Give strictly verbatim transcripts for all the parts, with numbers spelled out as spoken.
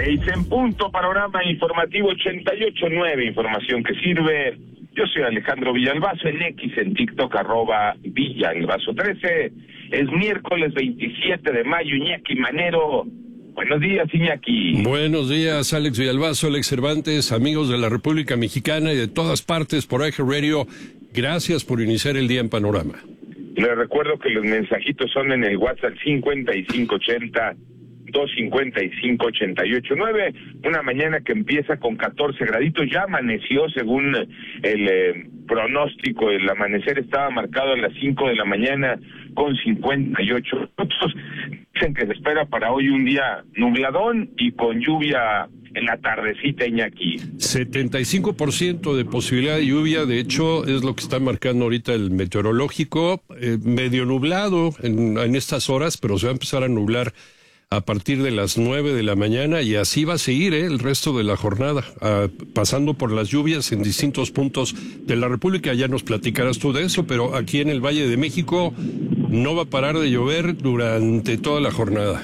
Seis en punto, panorama informativo ochenta y ocho nueve, información que sirve. Yo soy Alejandro Villalbazo, en X, en TikTok, arroba Villalbazo trece. Es miércoles veintisiete de mayo, Iñaki Manero. Buenos días, Iñaki. Buenos días, Alex Villalbazo, Alex Cervantes, amigos de la República Mexicana y de todas partes por iHeartRadio. Gracias por iniciar el día en Panorama. Les recuerdo que los mensajitos son en el WhatsApp cincuenta y cinco ochenta, dos cincuenta y cinco ochenta y ocho nueve. Una mañana que empieza con catorce graditos, ya amaneció según el eh, pronóstico. El amanecer estaba marcado a las cinco de la mañana con cincuenta y ocho minutos. Dicen que se espera para hoy un día nubladón y con lluvia en la tardecita, Iñaki. setenta y cinco por ciento de posibilidad de lluvia, de hecho, es lo que está marcando ahorita el meteorológico. Eh, medio nublado en, en estas horas, pero se va a empezar a nublar a partir de las nueve de la mañana y así va a seguir ¿eh? el resto de la jornada, uh, pasando por las lluvias en distintos puntos de la República. Ya nos platicarás tú de eso, pero aquí en el Valle de México no va a parar de llover durante toda la jornada.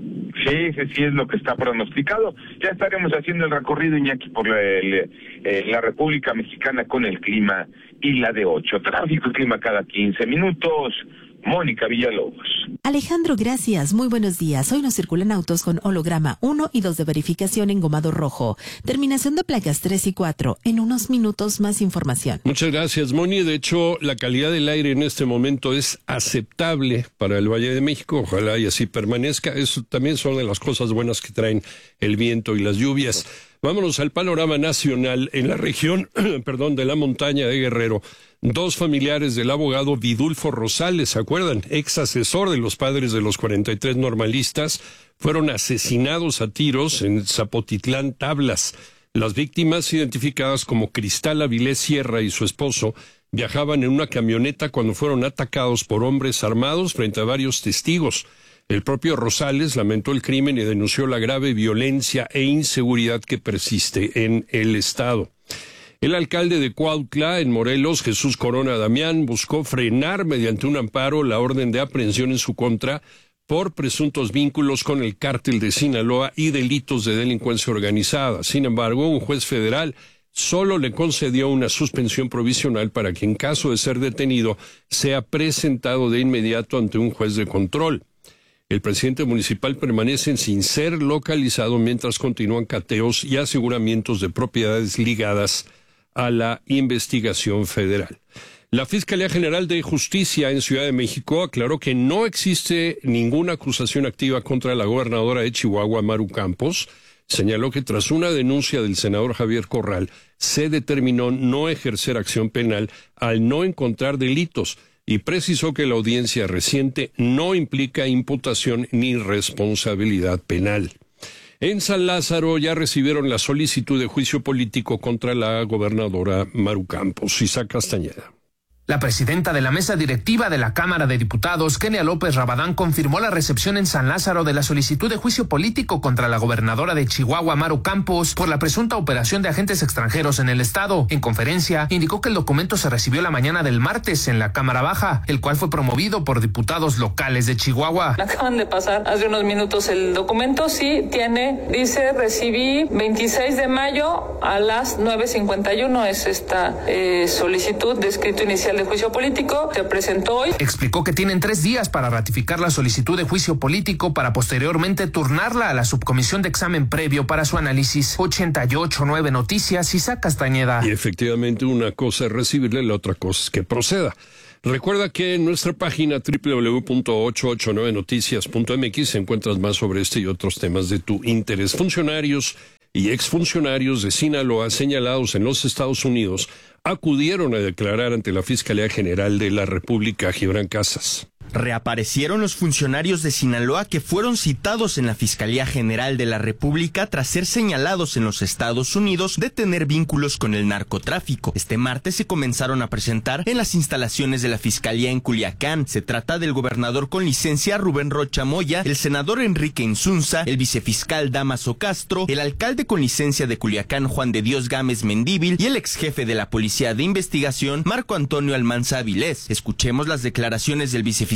Sí, sí, sí, es lo que está pronosticado. Ya estaremos haciendo el recorrido, Iñaki, por la, el, eh, la República Mexicana con el clima y la de ocho. Tráfico y clima cada quince minutos. Mónica Villalobos. Alejandro, gracias. Muy buenos días. Hoy nos circulan autos con holograma uno y dos de verificación en gomado rojo. Terminación de placas tres y cuatro. En unos minutos más información. Muchas gracias, Moni. De hecho, la calidad del aire en este momento es aceptable para el Valle de México. Ojalá y así permanezca. Eso también son de las cosas buenas que traen el viento y las lluvias. Vámonos al panorama nacional. En la región, perdón, de la montaña de Guerrero, dos familiares del abogado Vidulfo Rosales, ¿se acuerdan? Ex asesor de los padres de los cuarenta y tres normalistas, fueron asesinados a tiros en Zapotitlán, Tablas. Las víctimas, identificadas como Cristal Avilés Sierra y su esposo, viajaban en una camioneta cuando fueron atacados por hombres armados frente a varios testigos. El propio Rosales lamentó el crimen y denunció la grave violencia e inseguridad que persiste en el estado. El alcalde de Cuautla, en Morelos, Jesús Corona Damián, buscó frenar mediante un amparo la orden de aprehensión en su contra por presuntos vínculos con el cártel de Sinaloa y delitos de delincuencia organizada. Sin embargo, un juez federal solo le concedió una suspensión provisional para que, en caso de ser detenido, sea presentado de inmediato ante un juez de control. El presidente municipal permanece sin ser localizado mientras continúan cateos y aseguramientos de propiedades ligadas a la investigación federal. La Fiscalía General de Justicia en Ciudad de México aclaró que no existe ninguna acusación activa contra la gobernadora de Chihuahua, Maru Campos. Señaló que tras una denuncia del senador Javier Corral, se determinó no ejercer acción penal al no encontrar delitos, y precisó que la audiencia reciente no implica imputación ni responsabilidad penal. En San Lázaro ya recibieron la solicitud de juicio político contra la gobernadora Maru Campos. Isaac Castañeda. La presidenta de la mesa directiva de la Cámara de Diputados, Kenia López Rabadán, confirmó la recepción en San Lázaro de la solicitud de juicio político contra la gobernadora de Chihuahua, Maru Campos, por la presunta operación de agentes extranjeros en el estado. En conferencia, indicó que el documento se recibió la mañana del martes en la Cámara Baja, el cual fue promovido por diputados locales de Chihuahua. Acaban de pasar hace unos minutos el documento, sí tiene, dice, recibí veintiséis de mayo a las nueve cincuenta y uno, es esta eh, solicitud de escrito inicial de juicio político, se presentó hoy. Explicó que tienen tres días para ratificar la solicitud de juicio político para posteriormente turnarla a la subcomisión de examen previo para su análisis. ochenta y ocho nueve Noticias, Isaac Castañeda. Y efectivamente una cosa es recibirle, la otra cosa es que proceda. Recuerda que en nuestra página doble u doble u doble u punto ochocientos ochenta y nueve noticias punto m x encuentras más sobre este y otros temas de tu interés. Funcionarios y exfuncionarios de Sinaloa señalados en los Estados Unidos acudieron a declarar ante la Fiscalía General de la República. Gibran Casas. Reaparecieron los funcionarios de Sinaloa que fueron citados en la Fiscalía General de la República tras ser señalados en los Estados Unidos de tener vínculos con el narcotráfico. Este martes se comenzaron a presentar en las instalaciones de la Fiscalía en Culiacán. Se trata del gobernador con licencia Rubén Rocha Moya, el senador Enrique Insunza, el vicefiscal Damaso Castro, el alcalde con licencia de Culiacán Juan de Dios Gámez Mendíbil y el exjefe de la Policía de Investigación Marco Antonio Almanza Avilés. Escuchemos las declaraciones del vicefiscal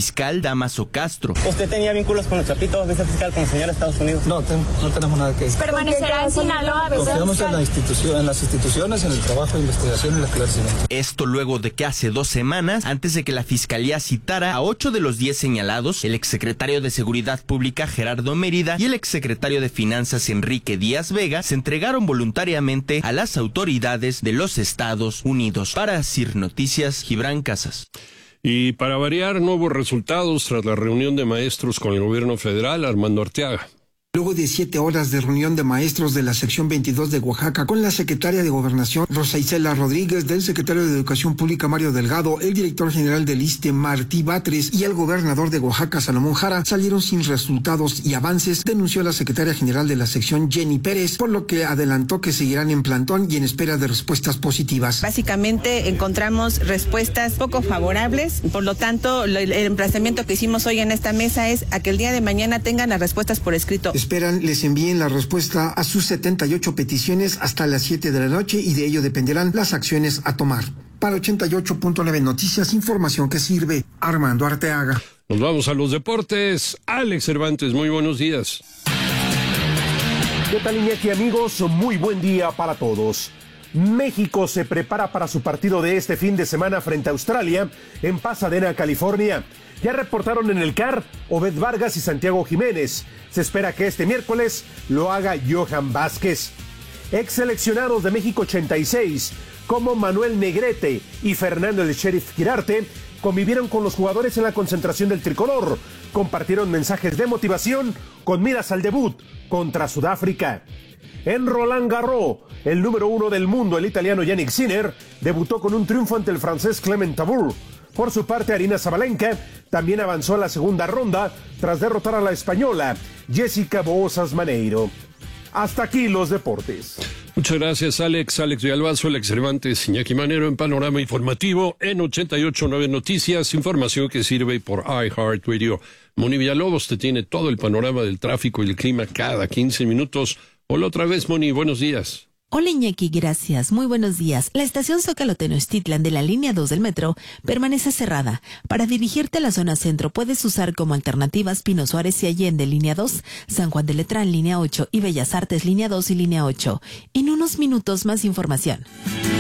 vicefiscal Damaso Castro. ¿Usted tenía vínculos con el Chapito, vicefiscal, con el señor Estados Unidos? No, ten, no tenemos nada que decir. ¿Permanecerá en Sinaloa? Confiamos en, la institución, en las instituciones, en el trabajo de investigación y el esclarecimiento. Esto luego de que hace dos semanas, antes de que la Fiscalía citara a ocho de los diez señalados, el exsecretario de Seguridad Pública Gerardo Mérida y el exsecretario de Finanzas Enrique Díaz Vega se entregaron voluntariamente a las autoridades de los Estados Unidos. Para CIR Noticias, Gibran Casas. Y para variar, no hubo resultados tras la reunión de maestros con el gobierno federal. Armando Arteaga. Luego de siete horas de reunión de maestros de la sección veintidós de Oaxaca con la secretaria de Gobernación Rosa Isela Rodríguez, del secretario de Educación Pública Mario Delgado, el director general del ISSSTE Martí Batres y el gobernador de Oaxaca Salomón Jara, salieron sin resultados y avances, denunció la secretaria general de la sección Jenny Pérez, por lo que adelantó que seguirán en plantón y en espera de respuestas positivas. Básicamente encontramos respuestas poco favorables, por lo tanto el emplazamiento que hicimos hoy en esta mesa es a que el día de mañana tengan las respuestas por escrito. Esperan les envíen la respuesta a sus setenta y ocho peticiones hasta las siete de la noche y de ello dependerán las acciones a tomar. Para ochenta y ocho punto nueve Noticias, información que sirve. Armando Arteaga. Nos vamos a los deportes. Alex Cervantes, muy buenos días. ¿Qué tal, Iñaki, amigos? Muy buen día para todos. México se prepara para su partido de este fin de semana frente a Australia en Pasadena, California. Ya reportaron en el C A R Obed Vargas y Santiago Jiménez. Se espera que este miércoles lo haga Johan Vázquez. Ex seleccionados de México ochenta y seis, como Manuel Negrete y Fernando el Sheriff Quirarte, convivieron con los jugadores en la concentración del tricolor. Compartieron mensajes de motivación con miras al debut contra Sudáfrica. En Roland Garros, el número uno del mundo, el italiano Yannick Sinner, debutó con un triunfo ante el francés Clement Tabour. Por su parte, Aryna Sabalenka también avanzó a la segunda ronda tras derrotar a la española Jessica Bouzas Maneiro. Hasta aquí los deportes. Muchas gracias, Alex. Alex Villalbazo, Alex Cervantes, Iñaki Manero en Panorama Informativo en ochenta y ocho punto nueve Noticias. Información que sirve por iHeartRadio. Moni Villalobos te tiene todo el panorama del tráfico y el clima cada quince minutos. Hola otra vez, Moni. Buenos días. Hola Iñaki, gracias. Muy buenos días. La estación Zócalo Tenochtitlan de la línea dos del metro permanece cerrada. Para dirigirte a la zona centro puedes usar como alternativas Pino Suárez y Allende línea dos, San Juan de Letrán línea ocho y Bellas Artes línea dos y línea ocho. En unos minutos más información.